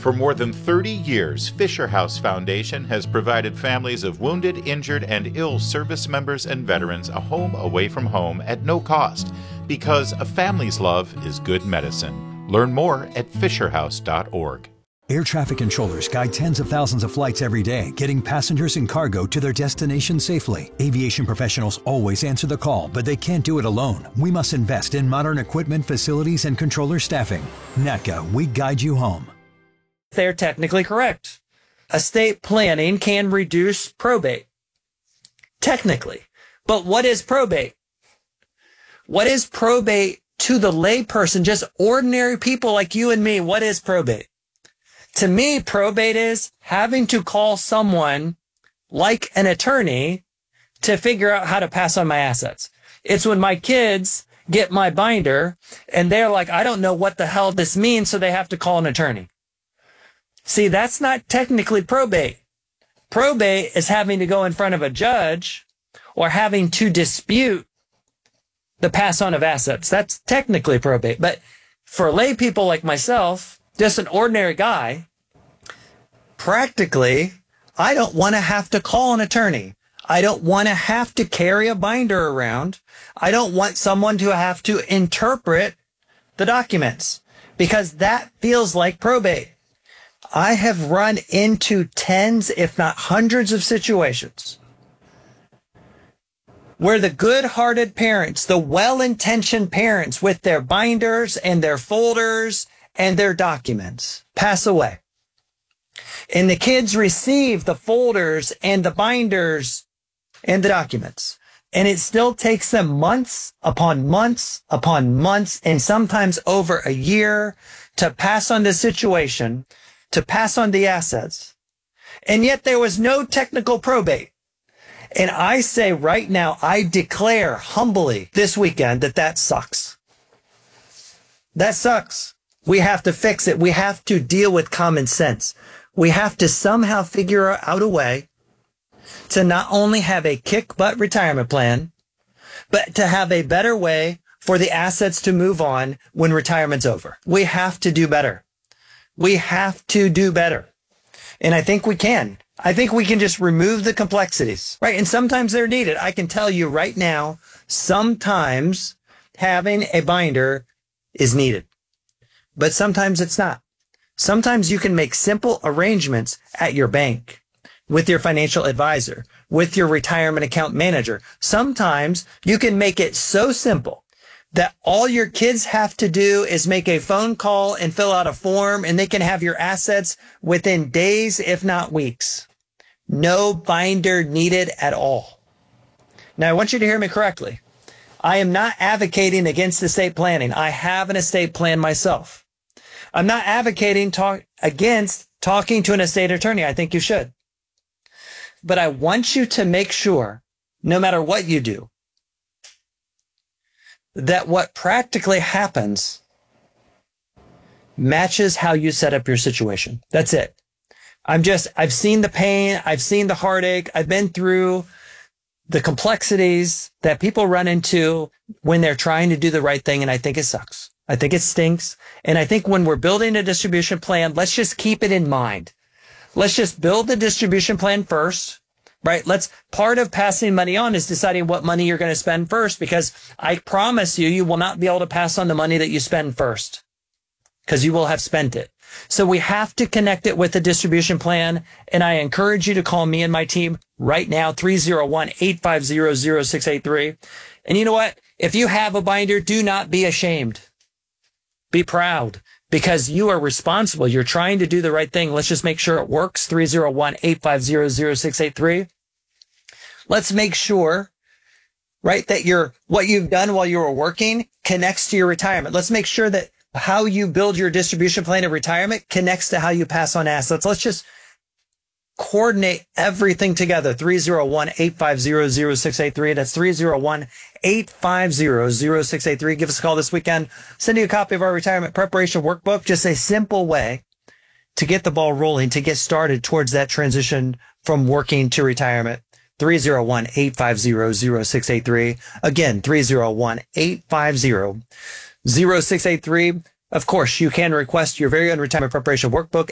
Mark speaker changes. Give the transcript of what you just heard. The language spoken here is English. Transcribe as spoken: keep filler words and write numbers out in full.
Speaker 1: For more than thirty years, Fisher House Foundation has provided families of wounded, injured, and ill service members and veterans a home away from home at no cost, because a family's love is good medicine. Learn more at fisher house dot org.
Speaker 2: Air traffic controllers guide tens of thousands of flights every day, getting passengers and cargo to their destination safely. Aviation professionals always answer the call, but they can't do it alone. We must invest in modern equipment, facilities, and controller staffing. N A T C A, we guide you home.
Speaker 3: They're technically correct. Estate planning can reduce probate. Technically. But what is probate? What is probate to the layperson, just ordinary people like you and me? What is probate? To me, probate is having to call someone like an attorney to figure out how to pass on my assets. It's when my kids get my binder and they're like, I don't know what the hell this means, so they have to call an attorney. See, that's not technically probate. Probate is having to go in front of a judge or having to dispute the pass on of assets. That's technically probate. But for lay people like myself, just an ordinary guy, practically, I don't want to have to call an attorney. I don't want to have to carry a binder around. I don't want someone to have to interpret the documents, because that feels like probate. I have run into tens, if not hundreds of situations where the good-hearted parents, the well-intentioned parents with their binders and their folders and their documents pass away. And the kids receive the folders and the binders and the documents. And it still takes them months upon months upon months, and sometimes over a year, to pass on the situation, to pass on the assets. And yet there was no technical probate. And I say right now, I declare humbly this weekend that that sucks. That sucks. We have to fix it. We have to deal with common sense. We have to somehow figure out a way to not only have a kick-butt retirement plan, but to have a better way for the assets to move on when retirement's over. We have to do better. We have to do better. And I think we can. I think we can just remove the complexities, right? And sometimes they're needed. I can tell you right now, sometimes having a binder is needed, but sometimes it's not. Sometimes you can make simple arrangements at your bank, with your financial advisor, with your retirement account manager. Sometimes you can make it so simple that all your kids have to do is make a phone call and fill out a form, and they can have your assets within days, if not weeks. No binder needed at all. Now, I want you to hear me correctly. I am not advocating against estate planning. I have an estate plan myself. I'm not advocating talk against talking to an estate attorney. I think you should. But I want you to make sure, no matter what you do, that what practically happens matches how you set up your situation. That's it. I'm just, I've seen the pain. I've seen the heartache. I've been through the complexities that people run into when they're trying to do the right thing. And I think it sucks. I think it stinks. And I think when we're building a distribution plan, let's just keep it in mind. Let's just build the distribution plan first. Right? Let's, part of passing money on is deciding what money you're going to spend first, because I promise you, you will not be able to pass on the money that you spend first, because you will have spent it. So we have to connect it with the distribution plan. And I encourage you to call me and my team right now, three oh one, eight five zero, zero six eight three. And you know what? If you have a binder, do not be ashamed. Be proud, because you are responsible. You're trying to do the right thing. Let's just make sure it works. three oh one, eight five zero, zero six eight three. Let's make sure, right, that your, what you've done while you were working connects to your retirement. Let's make sure that how you build your distribution plan of retirement connects to how you pass on assets. Let's just coordinate everything together. three oh one, eight five zero, zero six eight three. That's three oh one, eight five zero, zero six eight three. Give us a call this weekend. Send you a copy of our retirement preparation workbook. Just a simple way to get the ball rolling, to get started towards that transition from working to retirement. three oh one, eight five zero, zero six eight three. Again, three oh one, eight five zero, zero six eight three. Of course, you can request your very own retirement preparation workbook